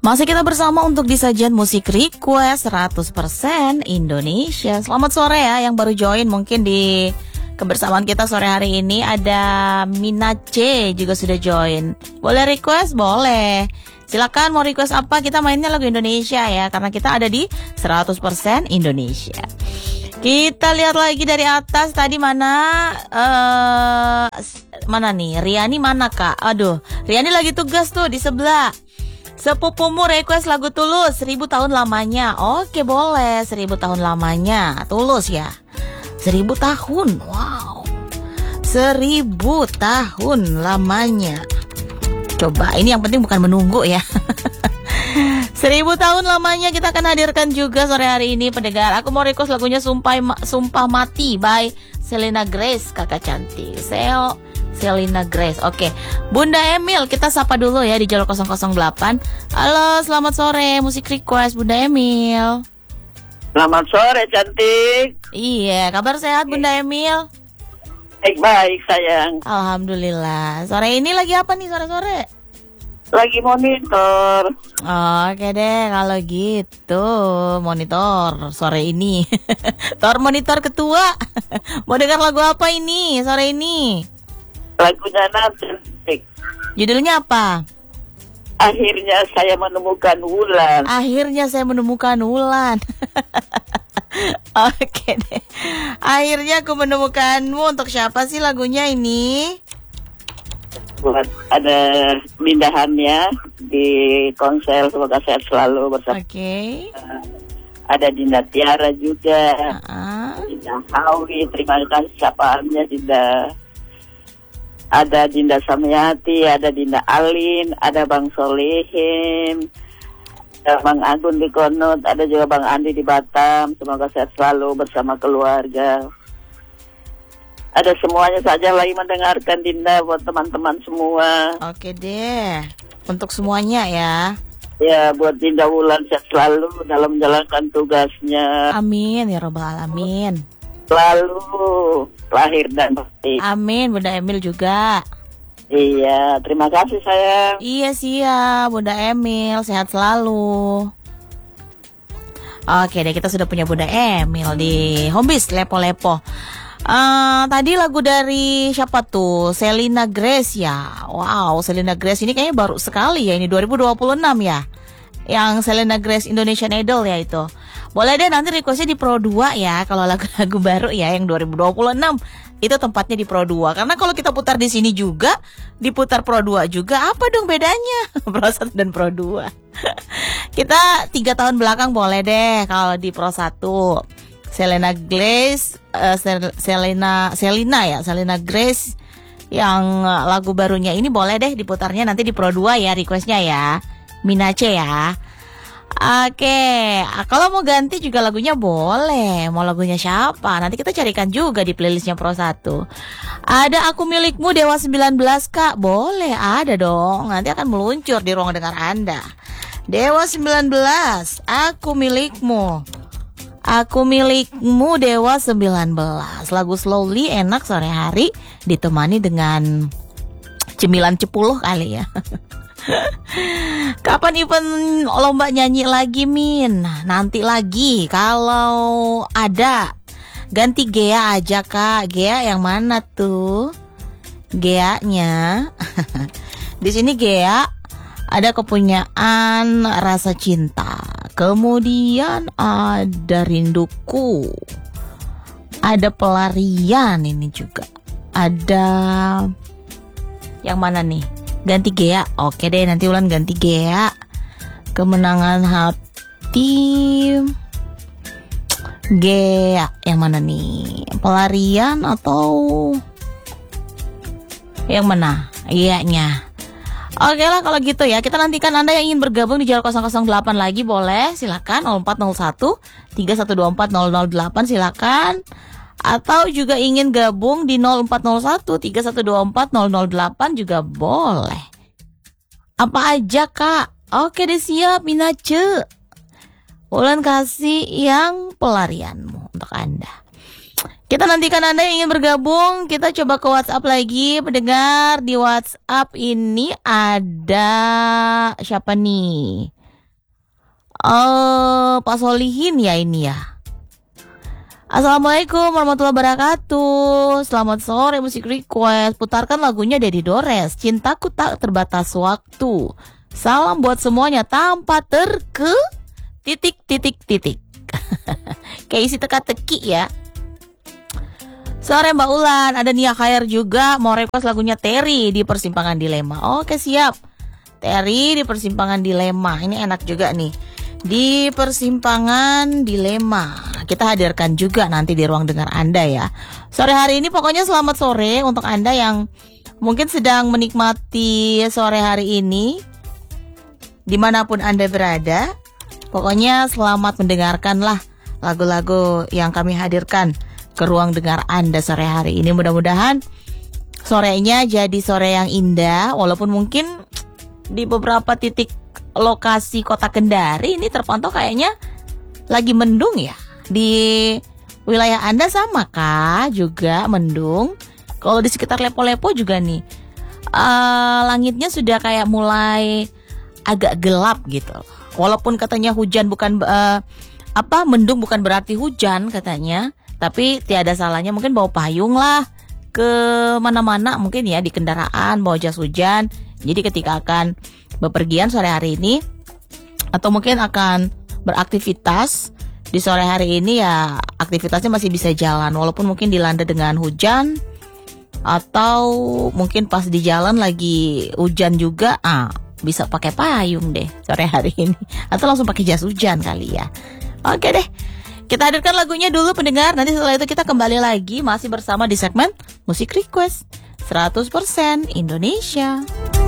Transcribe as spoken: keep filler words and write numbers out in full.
Masih kita bersama untuk di sajian musik request seratus persen Indonesia. Selamat sore ya yang baru join mungkin di kebersamaan kita sore hari ini. Ada Mina C juga sudah join. Boleh request? Boleh. Silakan mau request apa, kita mainnya lagu Indonesia ya, karena kita ada di seratus persen Indonesia. Kita lihat lagi dari atas tadi mana uh, mana nih? Riani mana kak? Aduh, Riani lagi tugas tuh di sebelah. Sepupumu request lagu Tulus seribu tahun lamanya. Oke boleh, seribu tahun lamanya Tulus ya. Seribu tahun, wow. Seribu tahun lamanya. Coba, ini yang penting bukan menunggu ya. Seribu tahun lamanya kita akan hadirkan juga sore hari ini pendengar. Aku mau request lagunya Sumpah, Sumpah Mati by Selena Grace, kakak cantik. Sel Selena Grace. Oke, Bunda Emil kita sapa dulu ya di jalur nol nol delapan. Halo, selamat sore, musik request Bunda Emil. Selamat sore cantik. Iya, kabar sehat Bunda Emil? Baik-baik sayang. Alhamdulillah. Sore ini lagi apa nih sore-sore? Lagi monitor. Oke deh kalau gitu, monitor sore ini. Tor monitor ketua. Mau dengar lagu apa ini sore ini? Lagunya cantik. Judulnya apa? Akhirnya saya menemukan Wulan. Akhirnya saya menemukan Wulan. Oke deh. Akhirnya aku menemukanmu. Untuk siapa sih lagunya ini? Buat ada pindahannya di konser, semoga sehat selalu bersama. Oke. Okay. Uh, ada Dinda Tiara juga. Uh-uh. Dinda Hawi, terima kasih sapaannya Dinda. Ada Dinda Samyati, ada Dinda Alin, ada Bang Solihin, ada Bang Agun di Konut, ada juga Bang Andi di Batam. Semoga sehat selalu bersama keluarga. Ada semuanya saja lagi mendengarkan Dinda, buat teman-teman semua. Oke deh, untuk semuanya ya. Ya, buat Dinda Wulan sehat selalu dalam menjalankan tugasnya. Amin ya robbal alamin. Selalu lahir dan batin. Amin, Bunda Emil juga. Iya, terima kasih sayang. Iya siap, Bunda Emil sehat selalu. Oke deh, kita sudah punya Bunda Emil di Homebase Lepo-Lepo. Uh, tadi lagu dari siapa tuh? Selena Grace ya. Wow, Selena Grace ini kayaknya baru sekali ya. Ini dua ribu dua puluh enam ya. Yang Selena Grace Indonesian Idol ya itu. Boleh deh nanti requestnya di Pro dua ya. Kalau lagu-lagu baru ya yang dua ribu dua puluh enam itu tempatnya di Pro dua. Karena kalau kita putar di sini juga, diputar Pro dua juga. Apa dong bedanya? Pro satu dan Pro dua. Kita tiga tahun belakang boleh deh kalau di Pro satu. Selena Grace, uh, Selena, Selena ya, Selena Grace yang lagu barunya ini boleh deh diputarnya nanti di Pro dua ya requestnya ya, Mina C ya. Oke, kalau mau ganti juga lagunya boleh. Mau lagunya siapa? Nanti kita carikan juga di playlistnya Pro satu. Ada Aku Milikmu Dewa sembilan belas kak? Boleh, ada dong. Nanti akan meluncur di ruang dengar Anda. Dewa sembilan belas, Aku Milikmu. Aku Milikmu Dewa sembilan belas. Lagu slowly enak sore hari ditemani dengan cemilan cepuluh kali ya. Kapan event lomba nyanyi lagi Min? Nanti lagi kalau ada. Ganti Gea aja kak. Gea yang mana tuh? Geanya di sini Gea ada kepunyaan Rasa Cinta. Kemudian ada Rinduku. Ada Pelarian ini juga. Ada yang mana nih? Ganti Gea. Oke deh, nanti Ulan ganti Gea. Kemenangan Hati. Gea yang mana nih? Pelarian atau yang mana? Iya-nya. Oke lah kalau gitu ya. Kita nantikan Anda yang ingin bergabung di jalur nol nol delapan lagi boleh. Silakan nol empat nol satu tiga satu dua empat nol nol delapan silakan. Atau juga ingin gabung di nol empat nol satu tiga satu dua empat nol nol delapan juga boleh. Apa aja kak? Oke deh siap Minace. Ulan kasih yang pelarianmu untuk Anda. Kita nantikan Anda yang ingin bergabung. Kita coba ke WhatsApp lagi. Pendengar di WhatsApp ini ada siapa nih? uh, Pak Solihin ya ini ya. Assalamualaikum warahmatullahi wabarakatuh. Selamat sore musik request. Putarkan lagunya Dedi Dores, Cintaku Tak Terbatas Waktu. Salam buat semuanya tanpa terke titik titik titik. Kayak isi teka-teki ya. Sore Mbak Ulan, ada Nia Khair juga mau request lagunya Terry di Persimpangan Dilema. Oke siap. Terry di Persimpangan Dilema. Ini enak juga nih. Di Persimpangan Dilema. Kita hadirkan juga nanti di ruang dengar Anda ya. Sore hari ini pokoknya selamat sore untuk Anda yang mungkin sedang menikmati sore hari ini dimanapun Anda berada. Pokoknya selamat mendengarkan lah lagu-lagu yang kami hadirkan ke ruang dengar Anda sore hari ini. Mudah-mudahan sorenya jadi sore yang indah. Walaupun mungkin di beberapa titik lokasi kota Kendari ini terpantau kayaknya lagi mendung ya. Di wilayah Anda sama kah juga mendung? Kalau di sekitar Lepo-Lepo juga nih uh, langitnya sudah kayak mulai agak gelap gitu. Walaupun katanya hujan bukan uh, apa mendung bukan berarti hujan katanya, tapi tiada salahnya mungkin bawa payung lah ke mana-mana mungkin ya, di kendaraan bawa jas hujan. Jadi ketika akan bepergian sore hari ini atau mungkin akan beraktivitas di sore hari ini ya, aktivitasnya masih bisa jalan walaupun mungkin dilanda dengan hujan, atau mungkin pas di jalan lagi hujan juga, ah bisa pakai payung deh sore hari ini, atau langsung pakai jas hujan kali ya. Oke deh, kita hadirkan lagunya dulu pendengar. Nanti setelah itu kita kembali lagi masih bersama di segmen Musik Request seratus persen Indonesia.